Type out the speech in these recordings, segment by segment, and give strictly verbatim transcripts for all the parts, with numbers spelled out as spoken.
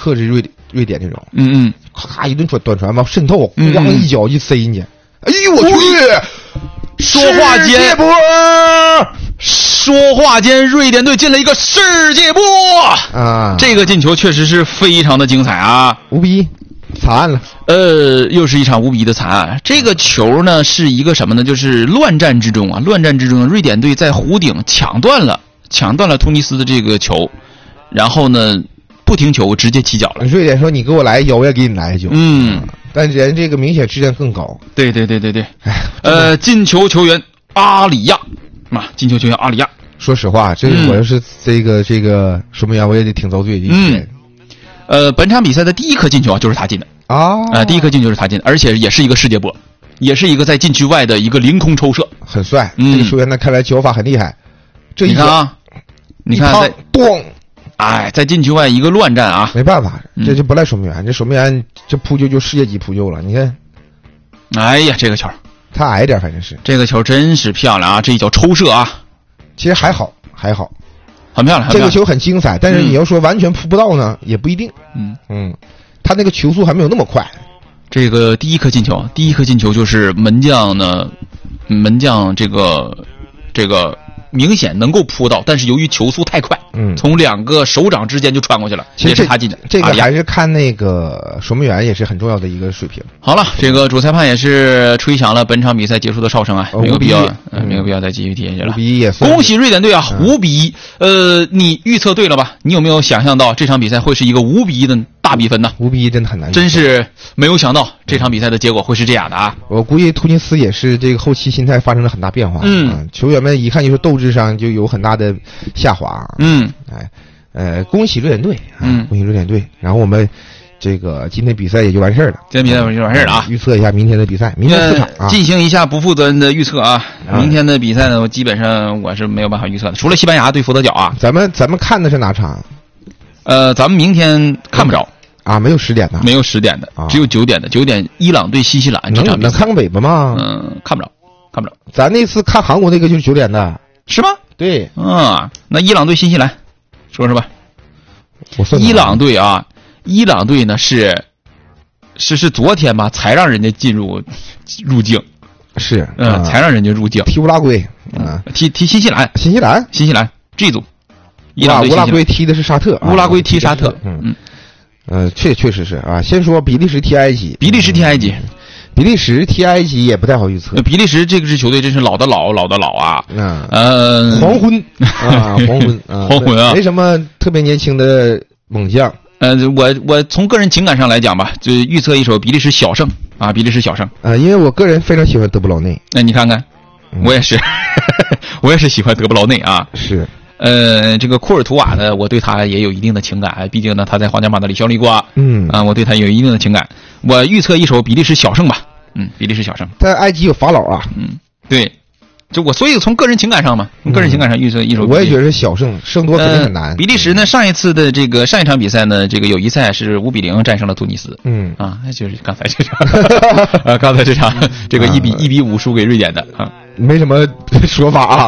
克制瑞瑞典这种， 嗯嗯， 咔咔一顿传短传吧，渗透，咣一脚就塞进去。哎呦我去！ 说话间， 世界波！ 说话间，瑞典队进了一个世界波啊！ 这个进球确实是非常的精彩啊， 五比一，惨案了。 呃，又是一场五比一的惨案。这个球呢是一个什么呢？就是乱战之中啊，乱战之中，瑞典队在弧顶抢断了，抢断了突尼斯的这个球，然后呢不停球直接起脚了。 瑞典说：“你给我来一脚，我也给你来一脚。” 嗯， 但人这个明显质量更高。 对对对对对。呃，进球球员阿里亚啊，进球球员阿里亚。 说实话，这我要是这个、嗯、这个守门员，我也得挺遭罪的。 嗯。呃，本场比赛的第一颗进球啊，就是他进的啊。啊、呃，第一颗进球是他进的，而且也是一个世界波，也是一个在禁区外的一个凌空抽射， 很帅。 嗯， 这个球员呢，看来脚法很厉害。这你看啊，你看在咚， 哎，在禁区外一个乱战啊， 没办法，这就不赖守门员，嗯、这守门员这扑救就世界级扑救了。你看， 哎呀，这个球他矮点，反正是这个球真是漂亮啊！这一脚抽射啊， 其实还好，还好。 很漂亮， 这个球很精彩，但是你要说完全扑不到呢，嗯、也不一定。嗯嗯，他那个球速还没有那么快。 这个第一颗进球，第一颗进球就是门将呢，门将这个这个明显能够扑到，但是由于球速太快，嗯，从两个手掌之间就穿过去了，也是他进的。 这个还是看那个守门员也是很重要的一个水平。 好了，这个主裁判也是吹响了本场比赛结束的哨声啊，没有必要，嗯，没有必要再继续提下去了。 五比一也恭喜瑞典队啊，五比一。呃，你预测对了吧？你有没有想象到这场比赛会是一个五比一的大比分呢？ 五比一真的很难， 真是没有想到这场比赛的结果会是这样的啊！ 我估计突尼斯也是这个后期心态发生了很大变化，嗯，啊、球员们一看就是斗志上就有很大的下滑， 嗯， 哎，呃，恭喜瑞典队，啊、嗯，恭喜瑞典队。然后我们这个今天比赛也就完事儿了， 今天比赛就完事儿了啊！ 预测一下明天的比赛，明天四场啊， 进行一下不负责任的预测啊！明天的比赛呢，我基本上我是没有办法预测的，除了西班牙对佛得角啊。 咱们咱们看的是哪场？ 呃，咱们明天看不着。 啊，没有十点的， 没有十点的， 啊、 只有九点的。九点，伊朗对新西兰这场比赛， 能看个尾巴吗？ 嗯，看不着，看不着。 咱那次看韩国那个就是九点的， 是吗？ 对， 嗯，那伊朗对新西兰，说说吧。 我算伊朗队啊，伊朗队呢是是是昨天吧才让人家进入入境， 是， 嗯，呃、才让人家入境。 踢乌拉圭，嗯， 踢踢新西兰， 新西兰， 新西兰 G 组。伊朗对乌拉圭踢的是沙特， 乌拉圭踢沙特， 嗯嗯。呃，确确实是啊。先说比利时踢埃及， 比利时踢埃及，嗯、 比利时踢埃及也不太好预测。 比利时这个支球队真是老的老，老的老啊。 嗯， 呃， 黄昏啊，黄昏啊， 黄昏啊， 没什么特别年轻的猛将。 呃，我我从个人情感上来讲吧，就预测一手比利时小胜啊，比利时小胜。 呃，因为我个人非常喜欢德布劳内。 那你看看， 嗯、 我也是，我也是喜欢德布劳内啊。 是。 呃，这个库尔图瓦呢，我对他也有一定的情感，毕竟呢他在皇家马德里效力过， 嗯啊，我对他有一定的情感。我预测一手比利时小胜吧，嗯，比利时小胜。 但埃及有法老啊， 嗯，对，就我所以从个人情感上嘛，从个人情感上预测一手、 嗯。我也觉得是小胜，胜多肯定很难、 呃。比利时呢，上一次的这个上一场比赛呢，这个友谊赛是五比零战胜了突尼斯， 嗯啊，就是刚才这场，啊，刚才这场这个一比一比五输给瑞典的啊， 没什么说法啊。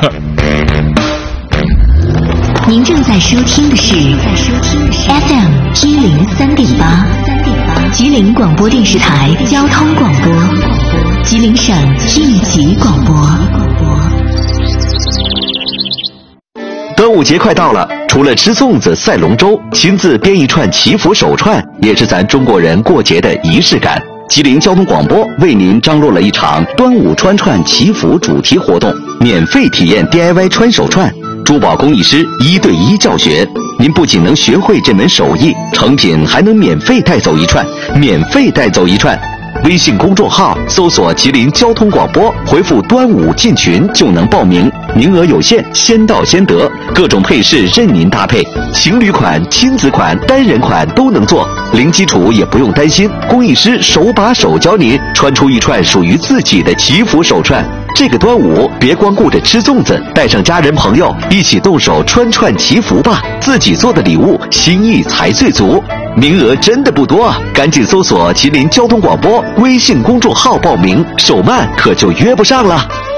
您正在收听的是 F M 一零三点八，吉林广播电视台交通广播，吉林省一级广播。 端午节快到了，除了吃粽子、赛龙舟，亲自编一串祈福手串，也是咱中国人过节的仪式感。吉林交通广播为您张罗了一场端午穿串祈福主题活动，免费体验 D I Y 穿手串。珠宝工艺师一对一教学，您不仅能学会这门手艺，成品还能免费带走一串，免费带走一串。微信公众号搜索吉林交通广播，回复端午进群就能报名，名额有限，先到先得，各种配饰任您搭配，情侣款、亲子款、单人款都能做，零基础也不用担心，工艺师手把手教您穿出一串属于自己的祈福手串。这个端午别光顾着吃粽子，带上家人朋友一起动手穿串祈福吧，自己做的礼物心意才最足。名额真的不多啊，赶紧搜索吉林交通广播微信公众号报名，手慢可就约不上了。